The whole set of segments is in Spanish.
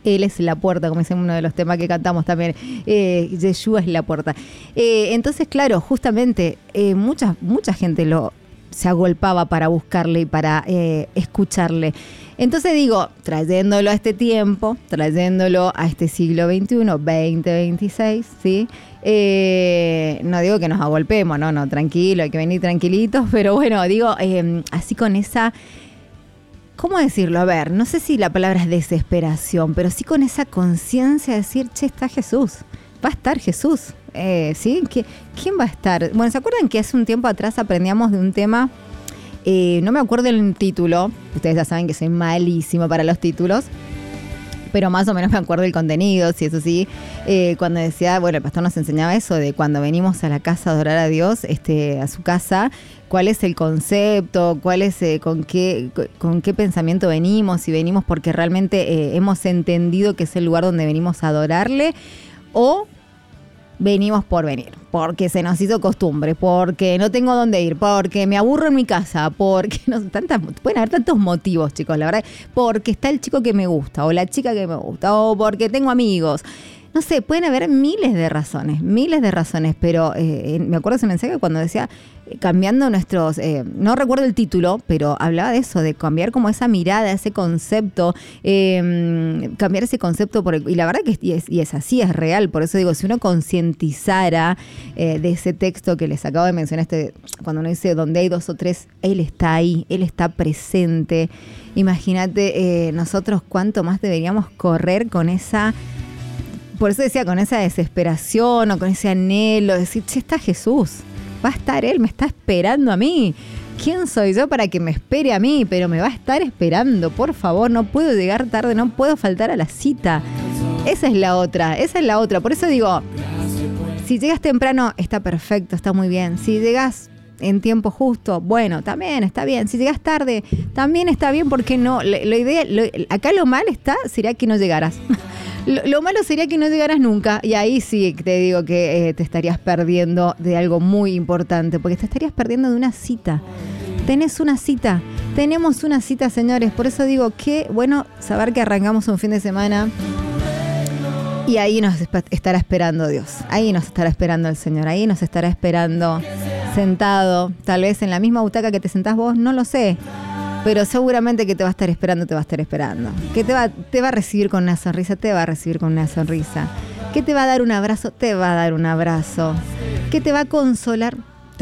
Él es la puerta, como dice uno de los temas que cantamos también. Yeshua es la puerta. Entonces, claro, justamente mucha gente se agolpaba para buscarle y para escucharle. Entonces digo, trayéndolo a este tiempo, trayéndolo a este siglo XXI, 2026, ¿sí? No digo que nos agolpemos, no, tranquilo, hay que venir tranquilitos, pero bueno, digo, así con esa... ¿Cómo decirlo? A ver, no sé si la palabra es desesperación, pero sí con esa conciencia de decir, che, está Jesús, va a estar Jesús, ¿sí? ¿Quién va a estar? Bueno, ¿se acuerdan que hace un tiempo atrás aprendíamos de un tema? No me acuerdo el título, ustedes ya saben que soy malísima para los títulos, pero más o menos me acuerdo el contenido, si eso sí, cuando decía, bueno, el pastor nos enseñaba eso de cuando venimos a la casa a adorar a Dios, a su casa, cuál es el concepto, cuál es con qué pensamiento venimos, si venimos porque realmente hemos entendido que es el lugar donde venimos a adorarle, o venimos por venir, porque se nos hizo costumbre, porque no tengo dónde ir, porque me aburro en mi casa, porque pueden haber tantos motivos, chicos, la verdad, porque está el chico que me gusta, o la chica que me gusta, o porque tengo amigos. No sé, pueden haber miles de razones, pero me acuerdo ese mensaje cuando decía, cambiando nuestros, no recuerdo el título, pero hablaba de eso, de cambiar como esa mirada, ese concepto, cambiar ese concepto, y la verdad que es así, es real, por eso digo, si uno concientizara de ese texto que les acabo de mencionar, cuando uno dice, donde hay dos o tres, Él está ahí, Él está presente, imagínate nosotros cuánto más deberíamos correr con esa... Por eso decía, con esa desesperación o con ese anhelo, decir, che, está Jesús, va a estar Él, me está esperando a mí. ¿Quién soy yo para que me espere a mí? Pero me va a estar esperando, por favor, no puedo llegar tarde, no puedo faltar a la cita. Esa es la otra. Por eso digo, si llegas temprano, está perfecto, está muy bien. Si llegas en tiempo justo, bueno, también está bien. Si llegas tarde, también está bien, porque no. Acá lo mal sería que no llegaras. Lo malo sería que no llegaras nunca, y ahí sí te digo que te estarías perdiendo de algo muy importante, porque te estarías perdiendo de una cita. Tenemos una cita, señores, por eso digo, qué bueno saber que arrancamos un fin de semana y ahí nos estará esperando Dios, ahí nos estará esperando el Señor, ahí nos estará esperando sentado, tal vez en la misma butaca que te sentás vos, no lo sé. Pero seguramente que te va a estar esperando. Que te va a recibir con una sonrisa, Que te va a dar un abrazo, Que te va a consolar,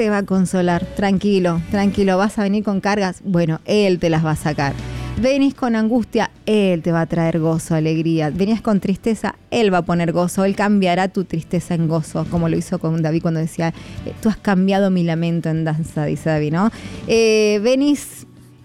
Tranquilo, vas a venir con cargas, bueno, Él te las va a sacar. Venís con angustia, Él te va a traer gozo, alegría. Venías con tristeza, Él va a poner gozo. Él cambiará tu tristeza en gozo, como lo hizo con David cuando decía, tú has cambiado mi lamento en danza, dice David, ¿no? Venís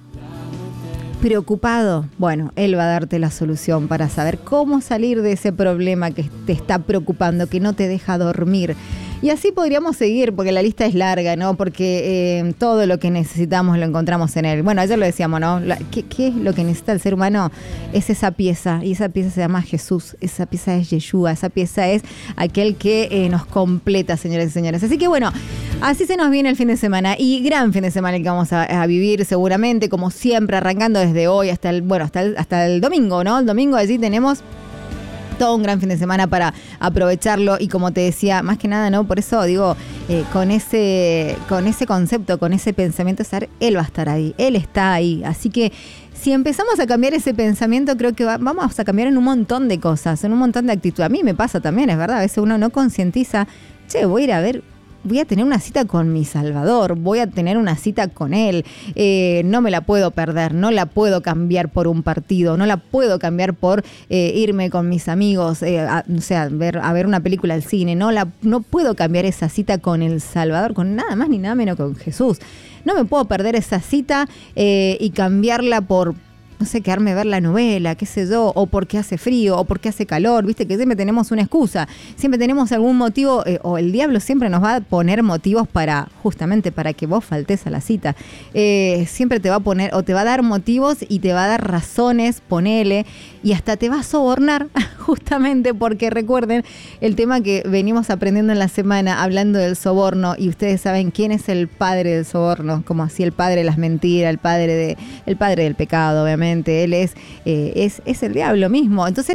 preocupado, bueno, Él va a darte la solución para saber cómo salir de ese problema que te está preocupando, que no te deja dormir. Y así podríamos seguir, porque la lista es larga, ¿no? Porque todo lo que necesitamos lo encontramos en Él. Bueno, ayer lo decíamos, ¿no? ¿Qué es lo que necesita el ser humano? Es esa pieza, y esa pieza se llama Jesús, esa pieza es Yeshua, esa pieza es aquel que nos completa, señores y señores. Así que bueno, así se nos viene el fin de semana, y gran fin de semana que vamos a vivir seguramente, como siempre, arrancando desde hoy hasta el domingo, ¿no? El domingo allí tenemos todo un gran fin de semana para aprovecharlo, y como te decía, más que nada, ¿no? Por eso digo, con ese concepto, con ese pensamiento, Él va a estar ahí, Él está ahí. Así que si empezamos a cambiar ese pensamiento, creo que vamos a cambiar en un montón de cosas, en un montón de actitud. A mí me pasa también, es verdad, a veces uno no concientiza, voy a tener una cita con mi Salvador, voy a tener una cita con Él, no me la puedo perder, no la puedo cambiar por un partido, no la puedo cambiar por irme con mis amigos, a ver una película al cine, no puedo cambiar esa cita con el Salvador, con nada más ni nada menos que con Jesús. No me puedo perder esa cita y cambiarla por, no sé, quedarme a ver la novela, qué sé yo, o porque hace frío, o porque hace calor, viste que siempre tenemos una excusa, siempre tenemos algún motivo, o el diablo siempre nos va a poner motivos justamente para que vos faltes a la cita. Siempre te va a poner, o te va a dar motivos y te va a dar razones, ponele, y hasta te va a sobornar, justamente porque recuerden el tema que venimos aprendiendo en la semana, hablando del soborno, y ustedes saben quién es el padre del soborno, como así el padre de las mentiras, el padre del pecado, obviamente. Él es el diablo mismo. Entonces,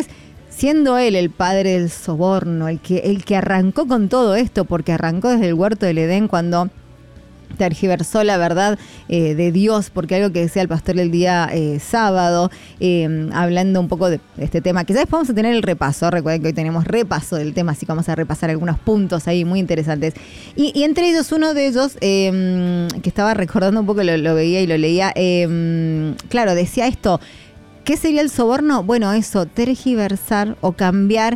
siendo él el padre del soborno, el que arrancó con todo esto, porque arrancó desde el huerto del Edén cuando tergiversó la verdad de Dios, porque algo que decía el pastor el día sábado, hablando un poco de este tema, que ya después vamos a tener el repaso. Recuerden que hoy tenemos repaso del tema, así que vamos a repasar algunos puntos ahí muy interesantes. Y entre ellos, uno de ellos, que estaba recordando un poco, lo veía y lo leía, claro, decía esto. ¿Qué sería el soborno? Bueno, eso, tergiversar o cambiar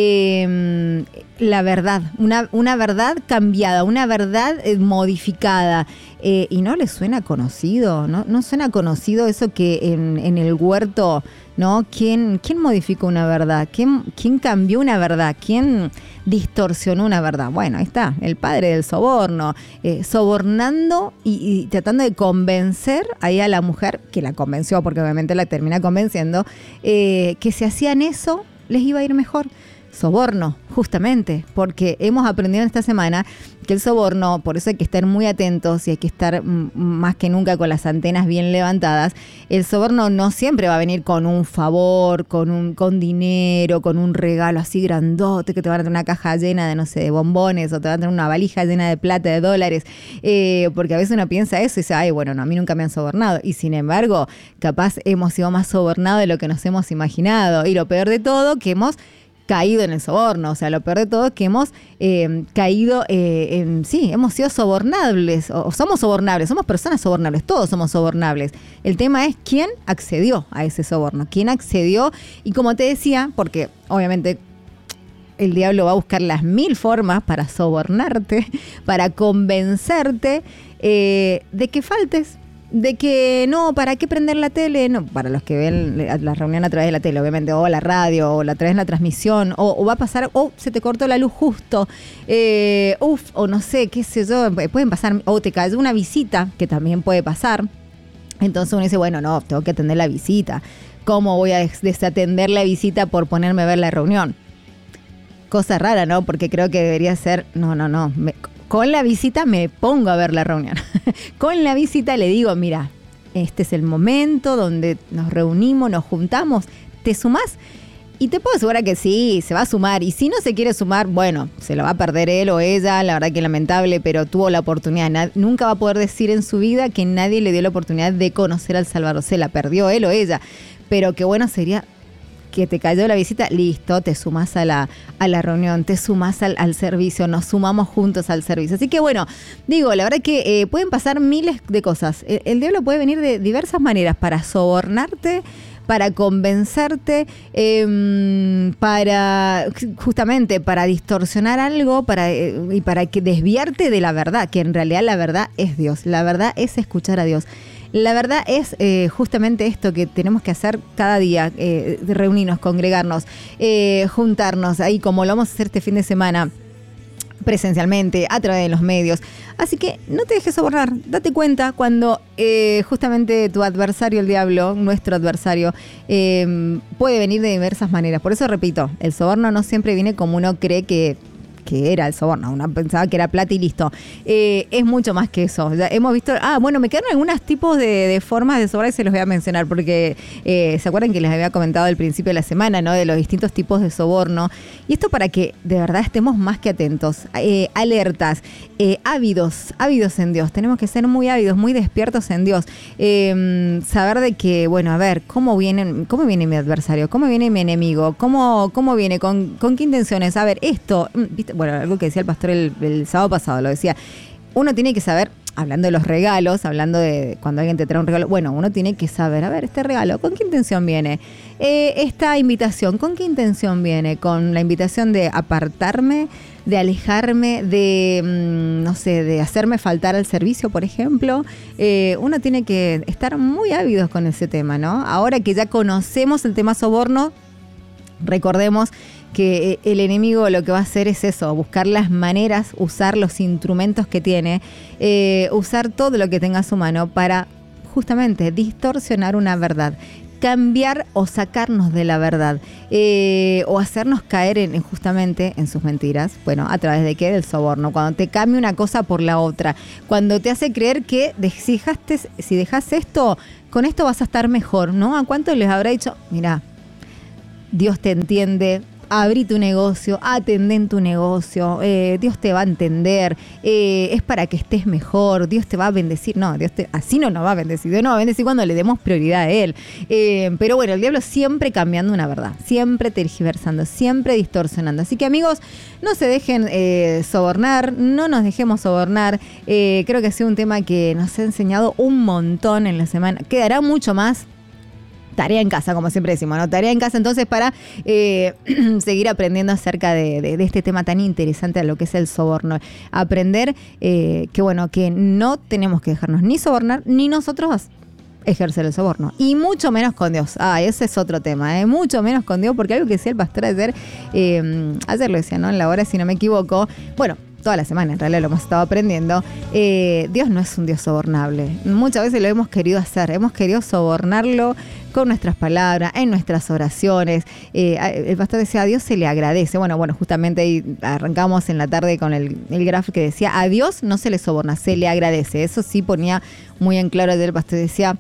la verdad, una verdad cambiada, una verdad modificada. ¿Y no les suena conocido? ¿No suena conocido eso que en el huerto, ¿no? ¿Quién modificó una verdad? ¿Quién cambió una verdad? ¿Quién distorsionó una verdad? Bueno, ahí está, el padre del soborno, sobornando y tratando de convencer ahí a la mujer, que la convenció, porque obviamente la termina convenciendo, que si hacían eso, les iba a ir mejor. Soborno, justamente, porque hemos aprendido en esta semana que el soborno, por eso hay que estar muy atentos y hay que estar más que nunca con las antenas bien levantadas. El soborno no siempre va a venir con un favor, con dinero, con un regalo así grandote, que te van a tener una caja llena de, no sé, de bombones, o te van a tener una valija llena de plata, de dólares, porque a veces uno piensa eso y dice, ay, bueno, no, a mí nunca me han sobornado. Y sin embargo, capaz hemos sido más sobornados de lo que nos hemos imaginado. Y lo peor de todo, que hemos caído en el soborno. O sea, lo peor de todo es que hemos caído hemos sido sobornables, o somos sobornables, somos personas sobornables, todos somos sobornables. El tema es quién accedió a ese soborno, quién accedió, y como te decía, porque obviamente el diablo va a buscar las 1000 formas para sobornarte, para convencerte de que faltes, de que no, ¿para qué prender la tele? No, para los que ven la reunión a través de la tele, obviamente, o la radio, o a través de la transmisión, o va a pasar, se te cortó la luz justo, o no sé, qué sé yo, pueden pasar, o te cayó una visita, que también puede pasar. Entonces uno dice, bueno, no, tengo que atender la visita. ¿Cómo voy a desatender la visita por ponerme a ver la reunión? Cosa rara, ¿no? Porque creo que debería ser, no. Con la visita me pongo a ver la reunión. Con la visita le digo, mira, este es el momento donde nos reunimos, nos juntamos, ¿te sumás? Y te puedo asegurar que sí, se va a sumar. Y si no se quiere sumar, bueno, se lo va a perder él o ella, la verdad que lamentable, pero tuvo la oportunidad. Nunca va a poder decir en su vida que nadie le dio la oportunidad de conocer al Salvador. Se la perdió él o ella. Pero qué bueno sería que te cayó la visita, listo, te sumás a la reunión, te sumás al servicio, nos sumamos juntos al servicio. Así que bueno, digo, la verdad que pueden pasar miles de cosas. El diablo puede venir de diversas maneras para sobornarte, para convencerte, justamente para distorsionar algo, y para que desviarte de la verdad, que en realidad la verdad es Dios, la verdad es escuchar a Dios. La verdad es justamente esto que tenemos que hacer cada día, reunirnos, congregarnos, juntarnos, ahí como lo vamos a hacer este fin de semana, presencialmente, a través de los medios. Así que no te dejes sobornar, date cuenta cuando justamente tu adversario, el diablo, nuestro adversario, puede venir de diversas maneras. Por eso repito, el soborno no siempre viene como uno cree que era el soborno, uno pensaba que era plata y listo. Es mucho más que eso. Ya hemos visto, me quedaron algunos tipos de formas de sobornar y se los voy a mencionar porque se acuerdan que les había comentado al principio de la semana, ¿no? De los distintos tipos de soborno. Y esto para que de verdad estemos más que atentos, alertas, ávidos en Dios. Tenemos que ser muy ávidos, muy despiertos en Dios. Saber de que, bueno, a ver, ¿cómo viene mi adversario? ¿Cómo viene mi enemigo? ¿Cómo viene? ¿Con qué intenciones? A ver, esto, ¿viste? Bueno, algo que decía el pastor el sábado pasado, lo decía, uno tiene que saber, hablando de los regalos, hablando de cuando alguien te trae un regalo, bueno, uno tiene que saber, a ver, este regalo, ¿con qué intención viene? Esta invitación, ¿con qué intención viene? ¿Con la invitación de apartarme, de alejarme, de, no sé, de hacerme faltar al servicio, por ejemplo? Uno tiene que estar muy ávidos con ese tema, ¿no? Ahora que ya conocemos el tema soborno, recordemos que el enemigo lo que va a hacer es eso, buscar las maneras, usar los instrumentos que tiene, usar todo lo que tenga a su mano para justamente distorsionar una verdad, cambiar o sacarnos de la verdad, o hacernos caer justamente en sus mentiras. Bueno, ¿a través de qué? Del soborno. Cuando te cambia una cosa por la otra, cuando te hace creer que si dejas esto, con esto vas a estar mejor, ¿no? ¿A cuántos les habrá dicho? Mirá, Dios te entiende. Abrí tu negocio, atendé en tu negocio, Dios te va a entender, es para que estés mejor, Dios te va a bendecir. No, así no nos va a bendecir, Dios nos va a bendecir cuando le demos prioridad a Él. Pero bueno, el diablo siempre cambiando una verdad, siempre tergiversando, siempre distorsionando. Así que amigos, no se dejen sobornar, no nos dejemos sobornar. Creo que ha sido un tema que nos ha enseñado un montón en la semana. Quedará mucho más. Tarea en casa, como siempre decimos, ¿no? Tarea en casa entonces para seguir aprendiendo acerca de este tema tan interesante a lo que es el soborno. Aprender que no tenemos que dejarnos ni sobornar, ni nosotros ejercer el soborno. Y mucho menos con Dios. Ese es otro tema, mucho menos con Dios, porque algo que decía el pastor ayer lo decía, ¿no? En la hora, si no me equivoco, bueno, toda la semana en realidad lo hemos estado aprendiendo, Dios no es un Dios sobornable. Muchas veces lo hemos querido hacer, hemos querido sobornarlo con nuestras palabras, en nuestras oraciones. El pastor decía, a Dios se le agradece. Bueno, justamente ahí arrancamos en la tarde con el gráfico que decía, a Dios no se le soborna, se le agradece. Eso sí ponía muy en claro el pastor, decía,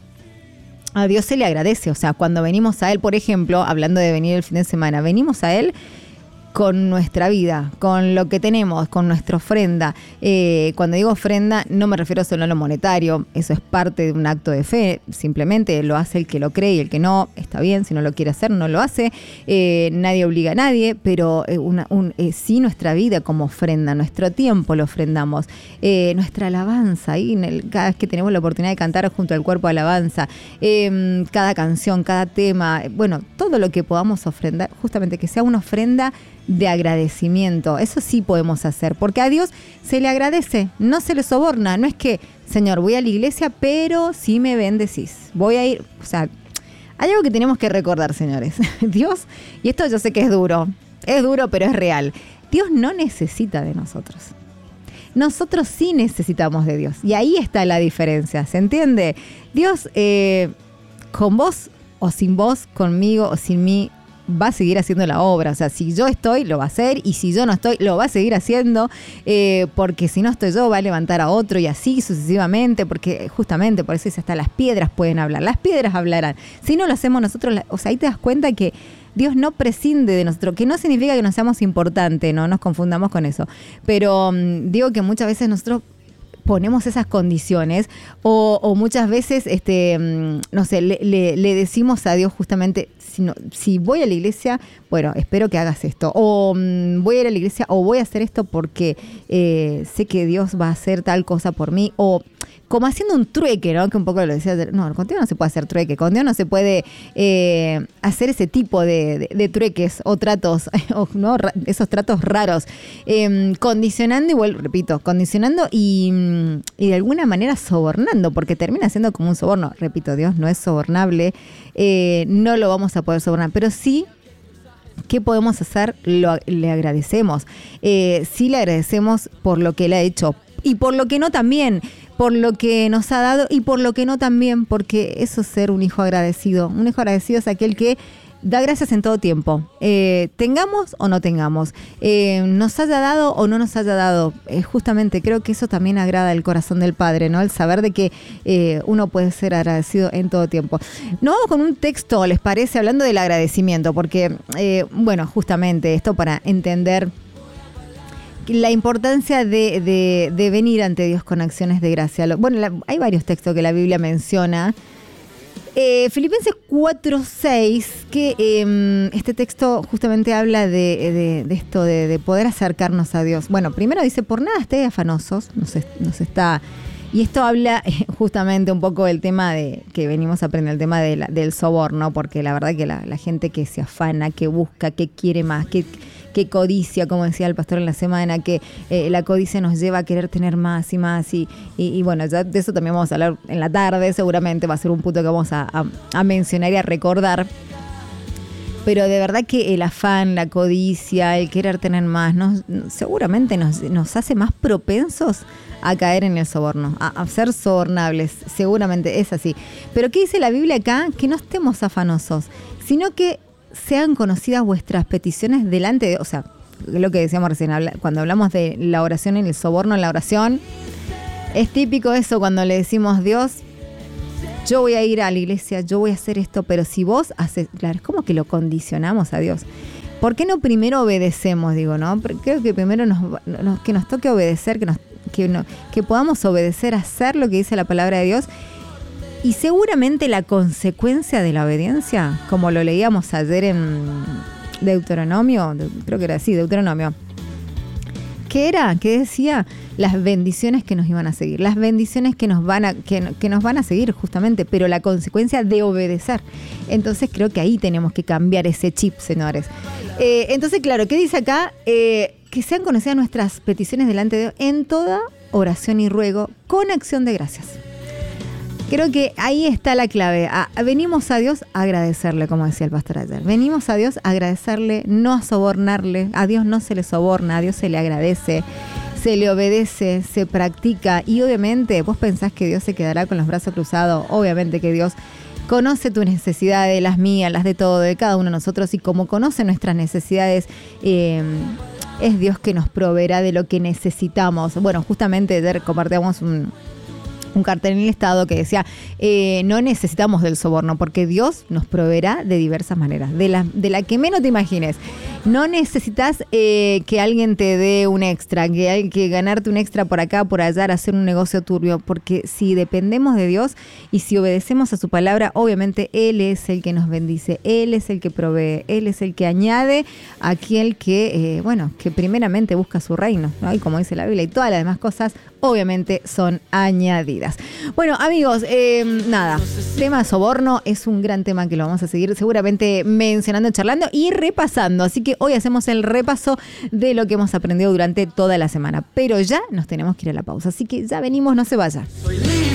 a Dios se le agradece. O sea, cuando venimos a Él, por ejemplo, hablando de venir el fin de semana, venimos a Él con nuestra vida, con lo que tenemos, con nuestra ofrenda. Cuando digo ofrenda, no me refiero solo a lo monetario, eso es parte de un acto de fe, simplemente lo hace el que lo cree y el que no, está bien, si no lo quiere hacer, no lo hace, nadie obliga a nadie, pero sí nuestra vida como ofrenda, nuestro tiempo lo ofrendamos, nuestra alabanza, y cada vez que tenemos la oportunidad de cantar junto al cuerpo de alabanza, cada canción, cada tema, bueno, todo lo que podamos ofrendar, justamente que sea una ofrenda de agradecimiento. Eso sí podemos hacer, porque a Dios se le agradece, no se le soborna. No es que, Señor, voy a la iglesia, pero si me bendecís, voy a ir. O sea, hay algo que tenemos que recordar, señores. Dios, y esto yo sé que es duro, pero es real. Dios no necesita de nosotros. Nosotros sí necesitamos de Dios. Y ahí está la diferencia, ¿se entiende? Dios, con vos o sin vos, conmigo o sin mí, va a seguir haciendo la obra. O sea, si yo estoy, lo va a hacer, y si yo no estoy, lo va a seguir haciendo, porque si no estoy yo, va a levantar a otro, y así sucesivamente, porque justamente por eso dice, hasta las piedras pueden hablar, las piedras hablarán. Si no lo hacemos nosotros, o sea, ahí te das cuenta que Dios no prescinde de nosotros, que no significa que no seamos importantes, no nos confundamos con eso, pero digo que muchas veces nosotros ponemos esas condiciones o muchas veces, no sé, le decimos a Dios justamente, si voy a la iglesia, bueno, espero que hagas esto, o voy a ir a la iglesia o voy a hacer esto porque sé que Dios va a hacer tal cosa por mí, o como haciendo un trueque, ¿no? Que un poco lo decía, no, con Dios no se puede hacer trueque, con Dios no se puede hacer ese tipo de trueques o tratos, ¿no? Esos tratos raros, condicionando, igual, repito, condicionando y de alguna manera sobornando, porque termina siendo como un soborno. Repito, Dios no es sobornable, no lo vamos a poder sobornar, pero sí, ¿qué podemos hacer? Le agradecemos. Sí le agradecemos por lo que Él ha hecho, y por lo que no también, por lo que nos ha dado y por lo que no también, porque eso es ser un hijo agradecido. Un hijo agradecido es aquel que da gracias en todo tiempo, tengamos o no tengamos, nos haya dado o no nos haya dado. Justamente creo que eso también agrada el corazón del Padre, ¿no? El saber de que uno puede ser agradecido en todo tiempo. Nos vamos con un texto, ¿les parece? Hablando del agradecimiento, porque, bueno, justamente esto para entender la importancia de venir ante Dios con acciones de gracia. Hay varios textos que la Biblia menciona. Filipenses 4:6, que este texto justamente habla de esto, de poder acercarnos a Dios. Bueno, primero dice, por nada estéis afanosos, y esto habla justamente un poco del tema de que venimos a aprender, el tema del soborno, porque la verdad que la gente que se afana, que busca, que quiere más, que codicia, como decía el pastor en la semana, que la codicia nos lleva a querer tener más y más, y bueno, ya de eso también vamos a hablar en la tarde, seguramente va a ser un punto que vamos a mencionar y a recordar. Pero de verdad que el afán, la codicia, el querer tener más, seguramente nos hace más propensos a caer en el soborno, a ser sobornables, seguramente es así. Pero ¿qué dice la Biblia acá? Que no estemos afanosos, sino que sean conocidas vuestras peticiones delante de, o sea, lo que decíamos recién, cuando hablamos de la oración en el soborno en la oración, es típico eso cuando le decimos, Dios, yo voy a ir a la iglesia, yo voy a hacer esto, pero si vos haces, claro, es como que lo condicionamos a Dios. ¿Por qué no primero obedecemos? Digo, ¿no? Creo que primero que nos toque obedecer, que podamos obedecer, hacer lo que dice la palabra de Dios. Y seguramente la consecuencia de la obediencia, como lo leíamos ayer en Deuteronomio, creo que era así, Deuteronomio, ¿qué era? ¿Qué decía? Las bendiciones que nos iban a seguir, las bendiciones que nos van a seguir justamente, pero la consecuencia de obedecer. Entonces creo que ahí tenemos que cambiar ese chip, señores. Entonces, claro, ¿qué dice acá? Que sean conocidas nuestras peticiones delante de Dios en toda oración y ruego con acción de gracias. Creo que ahí está la clave. Venimos a Dios a agradecerle, como decía el pastor ayer. Venimos a Dios a agradecerle, no a sobornarle. A Dios no se le soborna, a Dios se le agradece, se le obedece, se practica. Y obviamente vos pensás que Dios se quedará con los brazos cruzados. Obviamente que Dios conoce tus necesidades, las mías, las de todo, de cada uno de nosotros. Y como conoce nuestras necesidades, es Dios que nos proveerá de lo que necesitamos. Bueno, justamente ayer compartíamos un cartel en el Estado que decía, no necesitamos del soborno, porque Dios nos proveerá de diversas maneras, de la que menos te imagines. No necesitas que alguien te dé un extra, que hay que ganarte un extra por acá, por allá, hacer un negocio turbio, porque si dependemos de Dios y si obedecemos a su palabra, obviamente Él es el que nos bendice, Él es el que provee, Él es el que añade a aquel que, que primeramente busca su reino, ¿no? Y como dice la Biblia, y todas las demás cosas, obviamente son añadidas. Bueno, amigos, tema soborno es un gran tema que lo vamos a seguir seguramente mencionando, charlando y repasando. Así que hoy hacemos el repaso de lo que hemos aprendido durante toda la semana. Pero ya nos tenemos que ir a la pausa. Así que ya venimos, no se vaya.